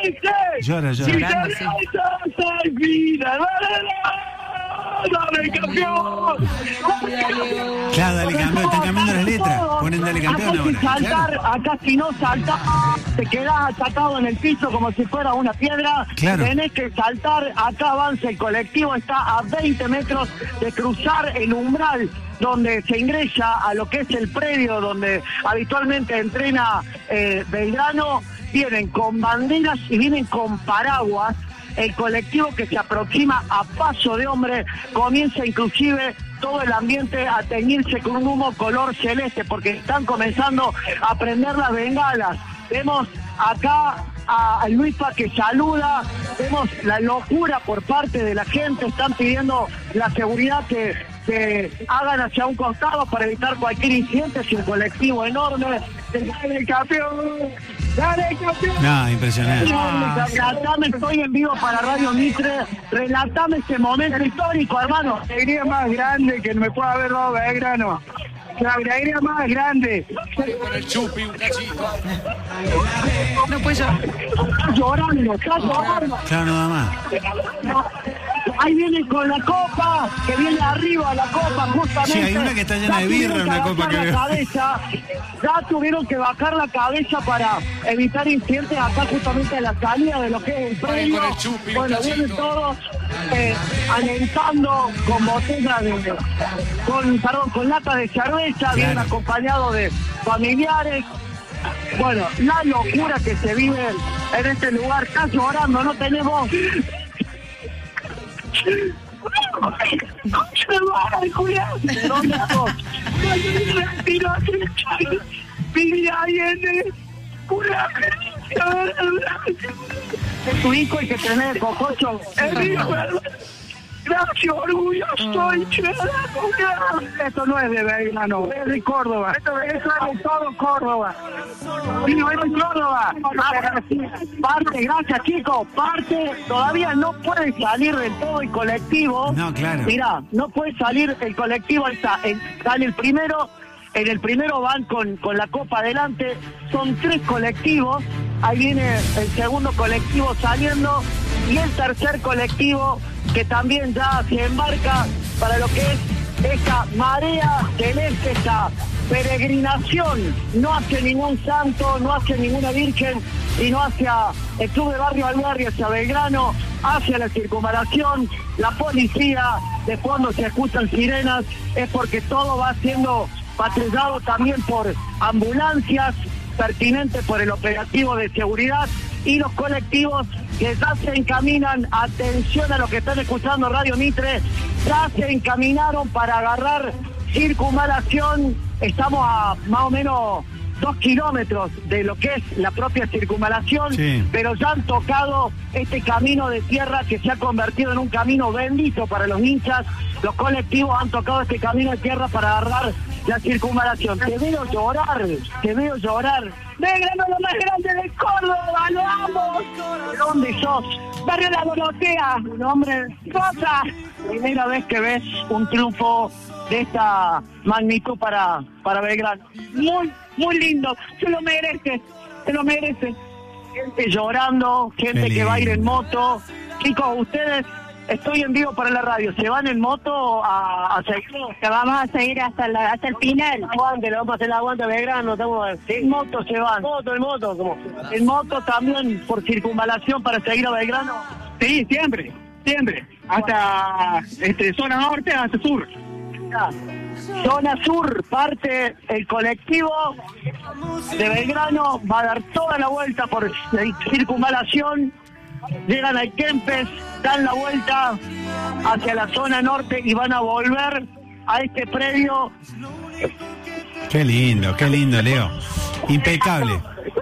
Llora. ¡Dale, campeón! Claro, dale campeón, están cambiando las letras. Ponen dale campeón ahora. Saltar, acá si no saltas, te quedás atacado en el piso como si fuera una piedra. Claro. Tenés que saltar, acá avanza el colectivo, está a 20 metros de cruzar el umbral donde se ingresa a lo que es el predio donde habitualmente entrena Belgrano. Vienen con banderas y vienen con paraguas. El colectivo que se aproxima a paso de hombre, comienza inclusive todo el ambiente a teñirse con un humo color celeste, porque están comenzando a prender las bengalas. Vemos acá a Luispa que saluda, vemos la locura por parte de la gente, están pidiendo la seguridad que hagan hacia un costado para evitar cualquier incidente. Es un colectivo enorme. ¡Dale, campeón! ¡Dale, campeón! No, impresionante. Relatame, estoy en vivo para Radio Mitre. Relatame ese momento histórico, hermano. La alegría más grande que me pueda haber dado Belgrano. La alegría más grande. Con el chupi, un cachito. No puede llorar. Está llorando. Claro, nada más. Ahí viene con la copa, que viene arriba la copa, justamente. Sí, hay una que está llena de birra, una copa que veo. Ya tuvieron que bajar la cabeza para evitar incidentes acá justamente a la salida de lo que es el predio. Bueno, vienen todos alentando con botellas con latas de cerveza, vienen acompañados de familiares. Bueno, la locura que se vive en este lugar. Está llorando, no tenemos... Es tu hijo el que tenés, cococho. Gracias, orgullo, estoy Esto no es de Belgrano, es de Córdoba. Eso es de todo Córdoba. Sí, es de Córdoba. Parte, gracias, chicos. Parte, todavía no puede salir del todo el colectivo. No, claro. Mirá, no puede salir el colectivo, está en el primero. En el primero van con la copa adelante. Son 3 colectivos. Ahí viene el segundo colectivo saliendo. Y el tercer colectivo que también ya se embarca para lo que es esta marea celeste, esta peregrinación, no hacia ningún santo, no hacia ninguna virgen, sino hacia el Club de Barrio Alberri, hacia Belgrano, hacia la circunvalación. La policía, de fondo se escuchan sirenas, es porque todo va siendo patrullado también por ambulancias, pertinente por el operativo de seguridad, y los colectivos que ya se encaminan, atención a lo que están escuchando Radio Mitre, ya se encaminaron para agarrar circunvalación. Estamos a más o menos 2 kilómetros de lo que es la propia circunvalación, sí, pero ya han tocado este camino de tierra que se ha convertido en un camino bendito para los hinchas. Los colectivos han tocado este camino de tierra para agarrar la circunvalación. Te veo llorar. Belgrano, lo más grande de Córdoba, lo amo. ¿De dónde sos? Barrio La Dorotea. Mi nombre es Rosa. Primera vez que ves un triunfo de esta magnitud para Belgrano. Muy lindo. Se lo merece. Gente llorando, gente que va a ir en moto. Chicos, ustedes... Estoy en vivo para la radio. ¿Se van en moto a seguirlo? Te vamos a seguir hasta el final. Aguante, le vamos a hacer el aguante a Belgrano. En moto se van. En moto también por circunvalación para seguir a Belgrano. Sí, siempre. Hasta zona norte, hasta sur. Zona sur, parte el colectivo de Belgrano. Va a dar toda la vuelta por circunvalación. Llegan al Kempes, dan la vuelta hacia la zona norte y van a volver a este predio. Qué lindo, Leo. Impecable.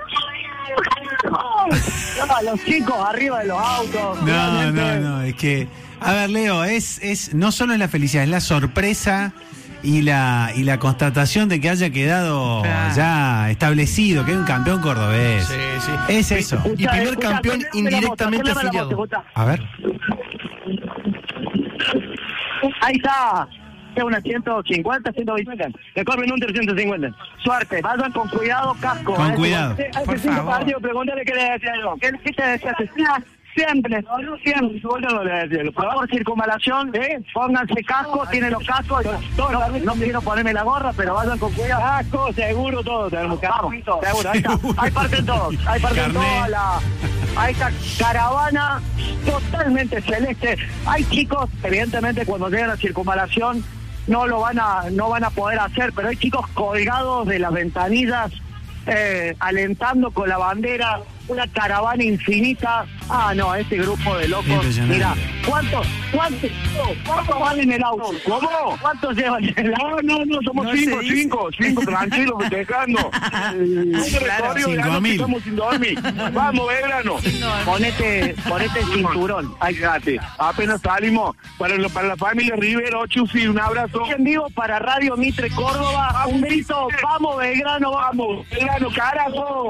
Los chicos arriba de los autos. No, es que... A ver, Leo, es no solo es la felicidad, es la sorpresa y la constatación de que haya quedado ya establecido, que hay un campeón cordobés. Sí. Es eso. Y primer campeón indirectamente afiliado. A ver. Ahí está. sea una 150, 120. Le corren un 350. Suerte, vayan con cuidado, casco. Con cuidado. Por favor. Pregúntale qué le decía yo. ¿Qué te decía? Siempre, no le decía. Por favor, circunvalación, pónganse casco, tienen los cascos. No quiero ponerme la gorra, pero vayan con cuidado. Casco, seguro, todo. Tenemos casco. Seguro, ahí está. Ahí parten todos. Ahí parten todos a esta caravana totalmente celeste. Hay chicos, evidentemente, cuando llegan a circunvalación, no van a poder hacer, pero hay chicos colgados de las ventanillas, alentando con la bandera, una caravana infinita. No, este grupo de locos. Mira, ¿cuántos van en el auto? ¿Cómo? ¿Cuántos llevan en el auto? No, somos cinco, tranquilos, festejando. Claro, 5.000. Estamos sin dormir. Vamos, Belgrano. Ponete el cinturón. Ay, fíjate, apenas salimos. Para la familia Rivero, Chufi, un abrazo. En vivo para Radio Mitre Córdoba. Un grito, vamos, Belgrano, vamos. Belgrano, carajo.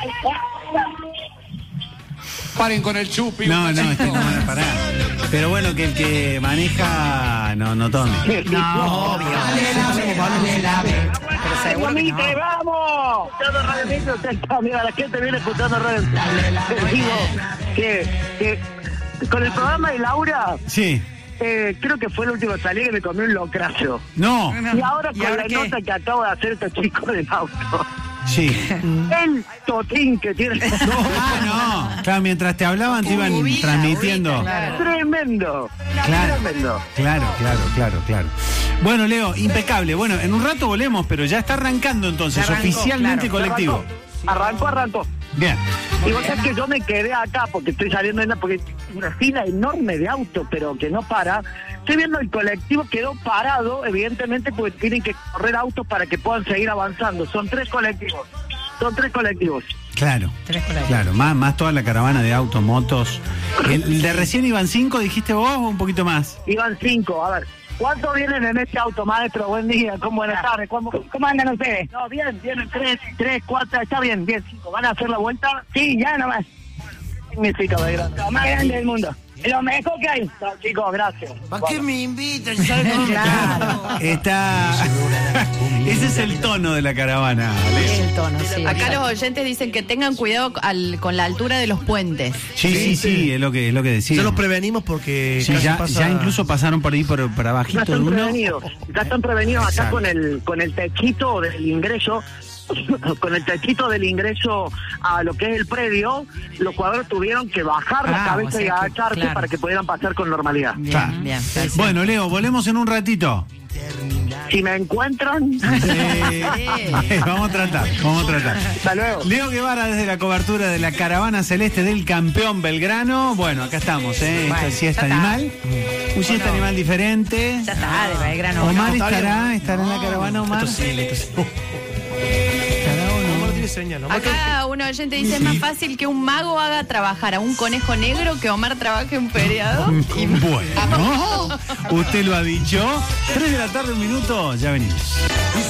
Paren con el chupi. No, no van a parar. Pero bueno, que el que maneja no tome. No, obvio. Pero seguro que no. ¡Vamos! Escuchando Radio Mitre, mira, la gente viene escuchando Radio Mitre. Digo que con el programa de Laura... Sí. Creo que fue el último salir que me comí un locrazo. No. Y ahora con la nota que acabo de hacer este chico del auto. Sí. El totín que tiene. No. Claro, mientras te hablaban te iban transmitiendo. Claro. Tremendo. Tremendo. Claro. Bueno, Leo, impecable. Bueno, en un rato volvemos, pero ya está arrancando entonces, Ya arrancó, oficialmente claro. colectivo. Arrancó. Bien. Y vos sabés que yo me quedé acá porque estoy saliendo porque una fila enorme de autos, pero que no para. Estoy viendo el colectivo quedó parado, evidentemente, porque tienen que correr autos para que puedan seguir avanzando. Son tres colectivos. Claro. 3 colectivos. Claro, más toda la caravana de autos, motos. ¿El de recién iban 5, dijiste vos, o un poquito más? Iban 5, a ver. ¿Cuántos vienen en este auto, maestro? Buen día, buenas tardes. ¿Cómo andan ustedes? No, bien, vienen 3, 4, está bien, 5. ¿Van a hacer la vuelta? Sí, ya nomás. ¿Qué significa Belgrano? Lo más grande del mundo. Lo mejor que hay. No, chicos, gracias. ¿Para qué me invitan? ¿Sabes cómo? Claro. Ese es el tono de la caravana. Es el tono, sí. Acá los oyentes dicen que tengan cuidado con la altura de los puentes. Sí, es lo que decía. Ya los prevenimos porque Sí, casi ya pasa... incluso pasaron por ahí por Ya abajito de están uno. prevenidos. Ya están prevenidos acá Exacto. con el techito del ingreso. Con el techito del ingreso a lo que es el predio, los jugadores tuvieron que bajar la cabeza o sea y que, agacharse claro. para que pudieran pasar con normalidad. Claro. Bien. Bueno, Leo, volvemos en un ratito. Si me encuentran, Vamos a tratar. hasta luego. Leo Guevara desde la cobertura de la caravana celeste del campeón Belgrano. Bueno, acá estamos, Bueno, Esto es Siesta ya está. Animal. Un Siesta Animal diferente. Ya está, de Belgrano. Omar No, estará en la caravana, Omar. Esto sí. ¿Estará o no? Omar tiene señal. Acá un oyente dice: es más fácil que un mago haga trabajar a un conejo negro que Omar trabaje un feriado. Bueno, usted lo ha dicho. 3 de la tarde, 1 minuto, ya venimos.